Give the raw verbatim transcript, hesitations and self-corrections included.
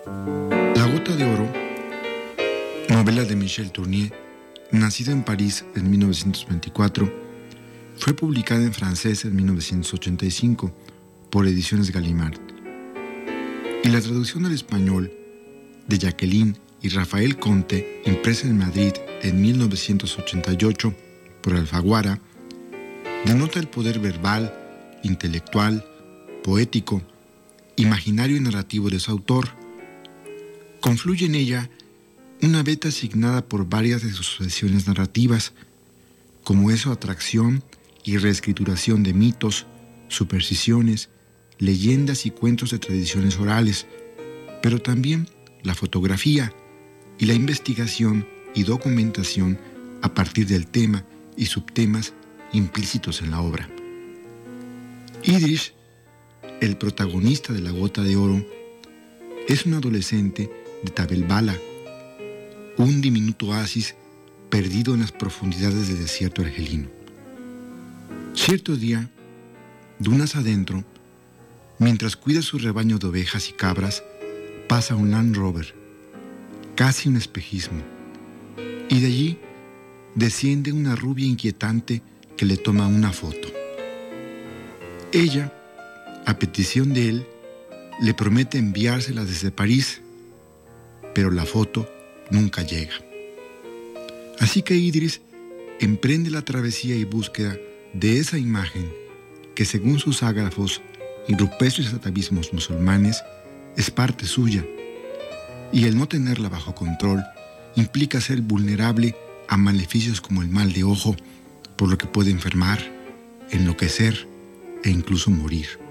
La gota de oro, novela de Michel Tournier, nacida en París en mil novecientos veinticuatro, fue publicada en francés en mil novecientos ochenta y cinco por Ediciones Gallimard. Y la traducción al español de Jacqueline y Rafael Conte, impresa en Madrid en mil novecientos ochenta y ocho por Alfaguara, denota el poder verbal, intelectual, poético, imaginario y narrativo de su autor. Confluye en ella una beta asignada por varias de sus sucesiones narrativas, como es su atracción y reescrituración de mitos, supersticiones, leyendas y cuentos de tradiciones orales, pero también la fotografía y la investigación y documentación a partir del tema y subtemas implícitos en la obra. Idris, el protagonista de La Gota de Oro, es un adolescente de Tabel Bala, un diminuto oasis perdido en las profundidades del desierto argelino. Cierto día, dunas adentro, mientras cuida su rebaño de ovejas y cabras, pasa un Land Rover, casi un espejismo, y de allí desciende una rubia inquietante que le toma una foto. Ella, a petición de él, le promete enviársela desde París, pero la foto nunca llega. Así que Idris emprende la travesía y búsqueda de esa imagen que, según sus ágrafos y rupestres atavismos musulmanes, es parte suya, y el no tenerla bajo control implica ser vulnerable a maleficios como el mal de ojo, por lo que puede enfermar, enloquecer e incluso morir.